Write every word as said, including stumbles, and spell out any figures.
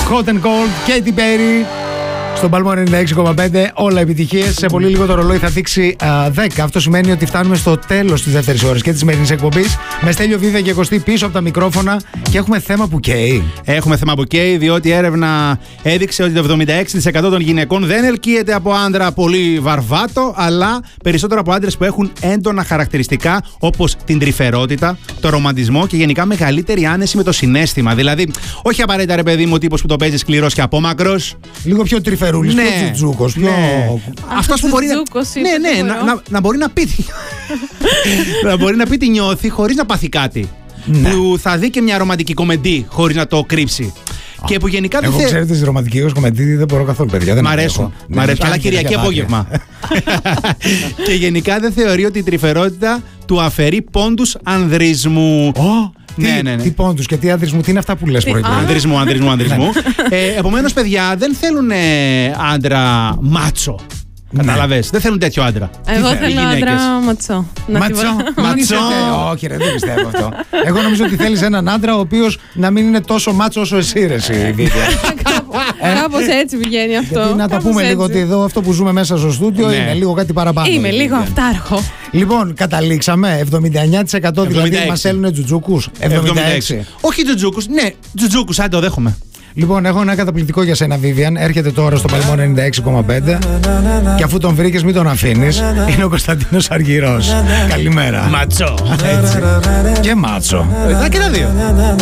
Hot and Cold, Katy Perry. Στον Παλμό ενενήντα έξι κόμμα πέντε, όλα επιτυχίες. Σε πολύ λίγο το ρολόι θα δείξει α, δέκα. Αυτό σημαίνει ότι φτάνουμε στο τέλος της δεύτερης ώρας και της σημερινής εκπομπής. Με Στέλιο Βίδα και Κωστή πίσω από τα μικρόφωνα και έχουμε θέμα που καίει. Έχουμε θέμα που καίει, διότι η έρευνα έδειξε ότι το εβδομήντα έξι τοις εκατό των γυναικών δεν ελκύεται από άντρα πολύ βαρβάτο, αλλά περισσότερο από άντρες που έχουν έντονα χαρακτηριστικά όπως την τρυφερότητα, το ρομαντισμό και γενικά μεγαλύτερη άνεση με το συναίσθημα. Δηλαδή, όχι απαραίτητα ρε παιδί μου ο τύπος που το παίζει σκληρός και απόμακρος. Λίγο πιο τρυφερό. Ναι, πιο τζουτζούκος, πιο... Ναι. Αυτός που μπορεί να... Ναι, ναι, να, να, να μπορεί να πει να μπορεί να πει τι νιώθει χωρίς να πάθει κάτι. Ναι. Που θα δει και μια ρομαντική κομμεντή χωρίς να το κρύψει. Oh. Και που γενικά δεν Εγώ θε... ξέρετε, στις ρομαντικές κομμεντή δεν μπορώ καθόλου, παιδιά. Μ' αρέσουν. Μ' αρέσουν. Αλλά Κυριακή απόγευμα. Και γενικά δεν θεωρεί ότι η τρυφερότητα του αφαιρεί πόντους ανδρισμού. Oh. Ναι, τι, ναι, ναι. τι πόντους και τι ανδρισμού, τι είναι αυτά που λες πρωί-πρωί. Ανδρισμού, ανδρισμού, ανδρισμού. ε, Επομένως, παιδιά, δεν θέλουν ε, άντρα μάτσο. Κατάλαβες, δεν θέλουν τέτοιο άντρα. Εγώ θέλω άντρα ματσό. Ματσό, ματσό. Όχι, ρε, δεν πιστεύω αυτό. Εγώ νομίζω ότι θέλεις έναν άντρα ο οποίος να μην είναι τόσο μάτσο όσο εσύ, ρε, εσύ, Βίδια. Κάπως έτσι πηγαίνει αυτό. Γιατί να τα πούμε λίγο ότι εδώ αυτό που ζούμε μέσα στο στούντιο είναι λίγο κάτι παραπάνω. Είμαι λίγο αυτάρχο. Λοιπόν, καταλήξαμε. εβδομήντα εννιά τοις εκατό δηλαδή μας έλυνε τζουτζούκους. εβδομήντα έξι. Όχι τζουτζούκους, ναι, τζουτζούκους, αν το δέχομαι. Λοιπόν, έχω ένα καταπληκτικό για σένα, Vivian. Έρχεται τώρα στο Παλμό ενενήντα έξι κόμμα πέντε. Και αφού τον βρήκες, μην τον αφήνεις. Είναι ο Κωνσταντίνος Αργυρός. Καλημέρα. Ματσό. Έτσι. Και μάτσο. Θα και τα δύο.